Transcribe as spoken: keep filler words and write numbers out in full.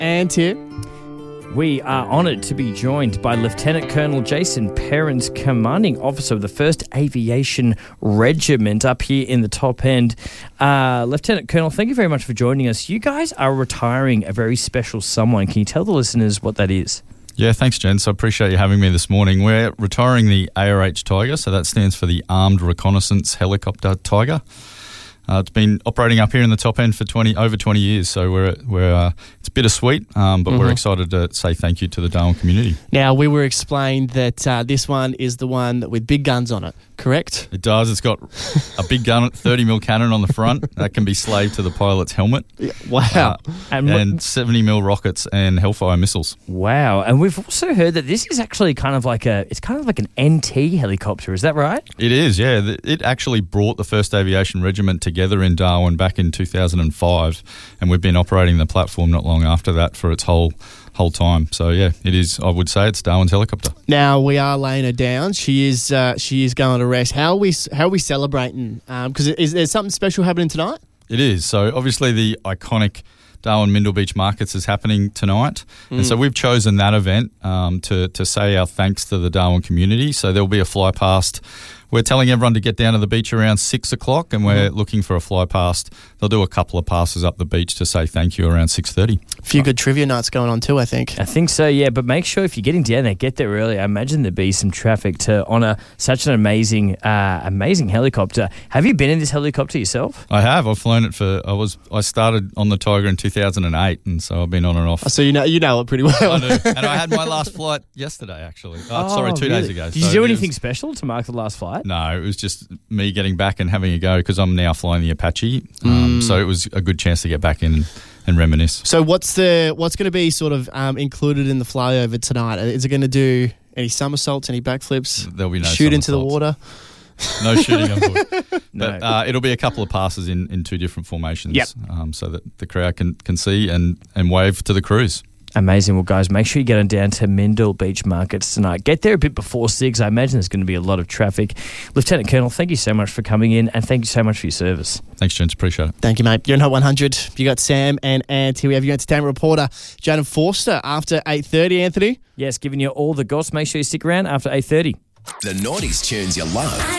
and here. We are honoured to be joined by Lieutenant Colonel Jason Perrins, Commanding Officer of the first Aviation Regiment up here in the top end. Uh, Lieutenant Colonel, thank you very much for joining us. You guys are retiring a very special someone. Can you tell the listeners what that is? Yeah, thanks, Jens. I appreciate you having me this morning. We're retiring the A R H Tiger, so that stands for the Armed Reconnaissance Helicopter Tiger. Uh, it's been operating up here in the top end for twenty over twenty years, so we're we're uh, it's bittersweet, um, but mm-hmm. we're excited to say thank you to the Darwin community. Now, we were explained that uh, this one is the one with big guns on it, correct? It does. It's got a big gun, thirty mil cannon on the front that can be slaved to the pilot's helmet. Yeah, wow. Uh, and and seventy mil rockets and Hellfire missiles. Wow. And we've also heard that this is actually kind of like a, it's kind of like an N T helicopter. Is that right? It is, yeah. It actually brought the first Aviation Regiment together in Darwin back in two thousand five, and we've been operating the platform not long after that for its whole whole time. So yeah, it is. I would say it's Darwin's helicopter. Now we are laying her down. She is uh, she is going to rest. How are we how are we celebrating? Because um, is there something special happening tonight? It is. So obviously the iconic Darwin Mindil Beach Markets is happening tonight, mm. and so we've chosen that event um, to to say our thanks to the Darwin community. So there'll be a fly past. We're telling everyone to get down to the beach around six o'clock, and we're mm. looking for a fly past. They'll do a couple of passes up the beach to say thank you around six thirty. A few good trivia nights going on too, I think. I think so, yeah. But make sure if you're getting down there, get there early. I imagine there'd be some traffic to honour such an amazing, uh, amazing helicopter. Have you been in this helicopter yourself? I have. I've flown it for. I was. I started on the Tiger in two thousand eight, and so I've been on and off. So you know, you know it pretty well. I do. And I had my last flight yesterday, actually. Oh, oh sorry, two really? days ago. Did so you do anything was, special to mark the last flight? No, it was just me getting back and having a go because I'm now flying the Apache. Um, mm. So it was a good chance to get back in and reminisce. So what's the what's going to be sort of um, included in the flyover tonight? Is it going to do any somersaults, any backflips? There'll be no shoot into the water. No shooting on board. No. But uh, it'll be a couple of passes in, in two different formations, yep. um, so that the crowd can, can see and, and wave to the crews. Amazing. Well, guys, make sure you get on down to Mindil Beach Markets tonight. Get there a bit before six. I imagine there's going to be a lot of traffic. Lieutenant Colonel, thank you so much for coming in, and thank you so much for your service. Thanks, gents. Appreciate it. Thank you, mate. You're in Hot one hundred. You got Sam and Ant here. We have your entertainment reporter, Jaden Forster, after eight thirty, Anthony. Yes, giving you all the goss. Make sure you stick around after eight thirty. The nineties tunes you love.